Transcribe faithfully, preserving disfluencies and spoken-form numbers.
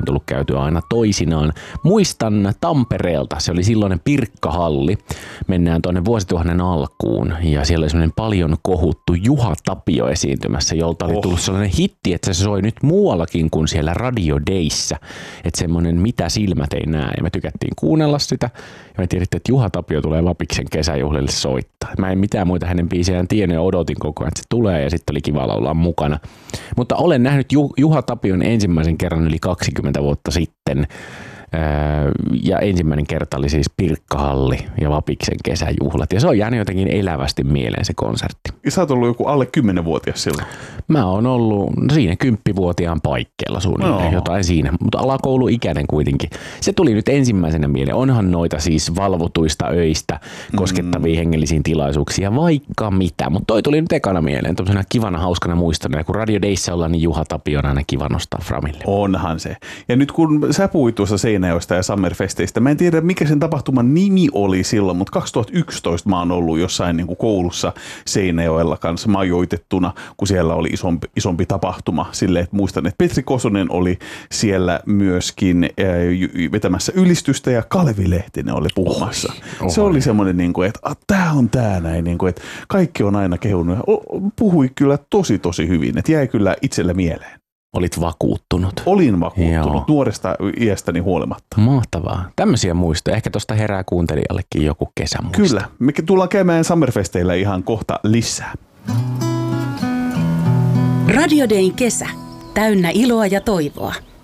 tullut käytyä aina toisinaan. Muistan Tampereelta, se oli silloinen Pirkkahalli. Mennään tuonne vuosituhannen alkuun ja siellä oli semmoinen paljon kohuttu Juha Tapio esiintymässä, jolta oli tullut sellainen hitti, että se soi nyt muuallakin kuin siellä Radio Dayssä. Että semmoinen mitä silmät ei näe ja me tykättiin kuunnella sitä ja me tiedettiin, että Juha Tapio tulee Vapiksen kesäjuhlille soittaa. Mä en mitään muita hänen biisejään tiennyt ja odotin koko ajan, että se tulee ja sitten oli kiva laulaa mukana. Mutta olen nähnyt Juha Tapion ensimmäisen kerran yli kaksikymmentä vuotta sitten. Ja ensimmäinen kerta oli siis Pirkkahalli ja Vapiksen kesäjuhlat. Ja se on jäänyt jotenkin elävästi mieleen se konsertti. Ja sä oot ollut joku alle kymmenvuotias silloin? Mä oon ollut siinä kymppivuotiaan paikkeilla suunnilleen, no. jotain siinä. Mutta alakouluikäinen kuitenkin. Se tuli nyt ensimmäisenä mieleen. Onhan noita siis valvotuista öistä koskettavia mm. hengellisiin tilaisuuksia, vaikka mitä. Mutta toi tuli nyt ekana mieleen. Tuollaisena kivana, hauskana muistona. Ja kun Radio Dayssä ollaan, niin Juha Tapio on aina kiva nostaa framille. Onhan se. Ja nyt kun sä puhuit tuossa Seinäjoesta ja Summerfesteistä. Mä en tiedä, mikä sen tapahtuman nimi oli silloin, mutta kaksituhattayksitoista mä oon ollut jossain niin kuin koulussa Seinäjoella kanssa majoitettuna, kun siellä oli isompi, isompi tapahtuma. Silleen, että muistan, että Petri Kosonen oli siellä myöskin ää, vetämässä ylistystä ja Kalevi Lehtinen oli puhumassa. Ohi, ohi. Se oli semmoinen, niin kuin, että ah, tää on tää näin, niin kuin, että kaikki on aina kehunut. Puhui kyllä tosi tosi hyvin, että jäi kyllä itselle mieleen. Olit vakuuttunut. Olin vakuuttunut Joo. nuoresta iästäni huolimatta. Mahtavaa. Tämmöisiä muistoja. Ehkä tuosta herää kuuntelijallekin joku kesämuisto. Kyllä. Me tullaan käymään Summerfesteillä ihan kohta lisää. Radio Dayn kesä. Täynnä iloa ja toivoa.